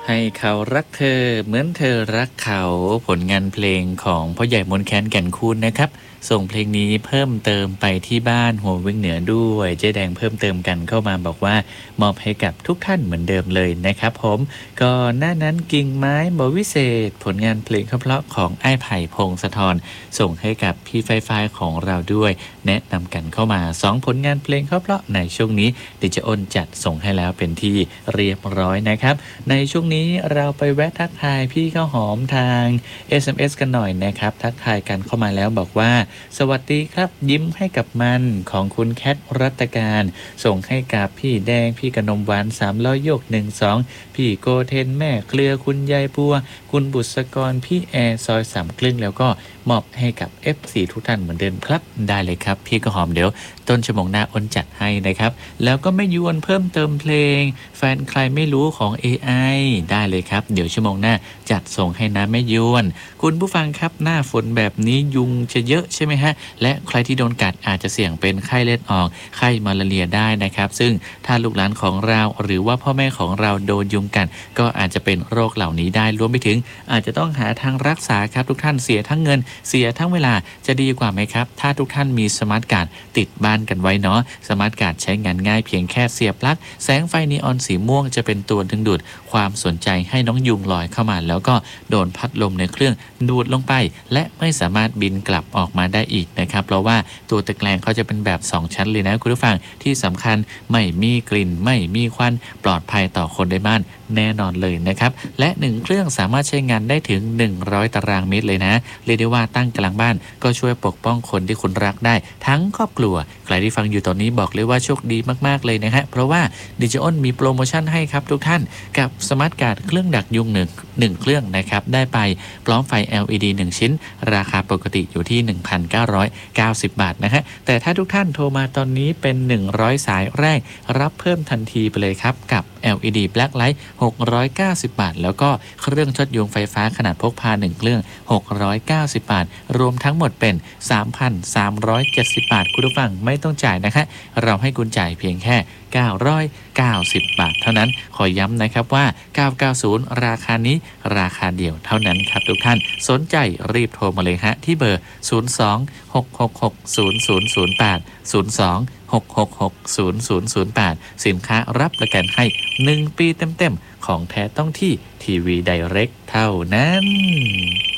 ให้เขารักเธอเหมือนเธอรักเขาผลงานเพลงของพ่อใหญ่มนต์แคนแก่นคูนนะครับส่งเพลงนี้เพิ่มเติมไปที่บ้านหัวเวียงเหนือด้วยเจ๊แดงเพิ่มเติมกันเข้ามาบอกว่ามอบให้กับทุกท่านเหมือนเดิมเลยนะครับผมก็หน้านั้นกิ่งไม้บวิเศษผลงานเพลงเพราะๆของไอ้ไผ่พงศธรส่งให้กับพี่ไฟฟ้าของเราด้วยแนะนำกันเข้ามา2ผลงานเพลงเพราะๆในช่วงนี้ดิจิอ้นจัดส่งให้แล้วเป็นที่เรียบร้อยนะครับในช่วงนี้เราไปแวะทักทายพี่ข้าวหอมทาง SMS กันหน่อยนะครับทักทายกันเข้ามาแล้วบอกว่าสวัสดีครับยิ้มให้กับมันของคุณแคทรัตการส่งให้กับพี่แดงพี่กนมหวาน300โยก12พี่โกเทนแม่เคลือคุณยายบัวคุณบุษกรพี่แอร์ซอย3ครึ่งแล้วก็มอบให้กับ F4 ทุกท่านเหมือนเดิมครับได้เลยครับพี่ก็หอมเดี๋ยวต้นชั่วโมงหน้าอ้นจัดให้นะครับแล้วก็ไม่ยวนเพิ่มเติมเพลงแฟนใครไม่รู้ของ AI ได้เลยครับเดี๋ยวชั่วโมงหน้าจัดส่งให้นะไม่ยวนคุณผู้ฟังครับหน้าฝนแบบนี้ยุงจะเยอะใช่ไหมฮะและใครที่โดนกัดอาจจะเสี่ยงเป็นไข้เลือดออกไข้มาลาเรียได้นะครับซึ่งถ้าลูกหลานของเราหรือว่าพ่อแม่ของเราโดนยุงกัดก็อาจจะเป็นโรคเหล่านี้ได้รวมไปถึงอาจจะต้องหาทางรักษาครับทุกท่านเสียทั้งเงินเสียทั้งเวลาจะดีกว่าไหมครับถ้าทุกท่านมีสมาร์ทการ์ดติดบ้านกันไว้เนาะสมาร์ทการ์ดใช้งานง่ายเพียงแค่เสียบปลั๊กแสงไฟนีออนสีม่วงจะเป็นตัวดึงดูดความสนใจให้น้องยุงลอยเข้ามาแล้วก็โดนพัดลมในเครื่องดูดลงไปและไม่สามารถบินกลับออกมาได้อีกนะครับเพราะว่าตัวตะแกรงเขาจะเป็นแบบ2ชั้นเลยนะคุณผู้ฟังที่สำคัญไม่มีกลิ่นไม่มีควันปลอดภัยต่อคนในบ้านแน่นอนเลยนะครับและ1เครื่องสามารถใช้งานได้ถึง100ตารางเมตรเลยนะเรียกได้ว่าตั้งกลางบ้านก็ช่วยปกป้องคนที่คุณรักได้ทั้งครอบครัวใครที่ฟังอยู่ตอนนี้บอกเลยว่าโชคดีมากๆเลยนะฮะเพราะว่าดิจิอ้นมีโปรโมชั่นให้ครับทุกท่านกับสมาร์ทการ์ดเครื่องดักยุง1เครื่องนะครับได้ไปพร้อมไฟ LED 1ชิ้นราคาปกติอยู่ที่ 1,990 บาทนะฮะแต่ถ้าทุกท่านโทรมาตอนนี้เป็น100สายแรกรับเพิ่มทันทีไปเลยครับกับ LED Blacklight 690 บาทแล้วก็เครื่องช็อตยุงไฟฟ้าขนาดพกพา1เครื่อง690 บาทรวมทั้งหมดเป็น 3,370 บาทคุณผู้ฟังไม่ต้องจ่ายนะคะเราให้คุณจ่ายเพียงแค่990 บาทเท่านั้นขอย้ำนะครับว่า990ราคานี้ราคาเดียวเท่านั้นครับทุกท่านสนใจรีบโทรมาเลยฮะที่เบอร์02-666-0008 02-666-0008 สินค้ารับประกันให้1ปีเต็มๆของแท้ต้องที่ทีวีไดเรกเท่านั้น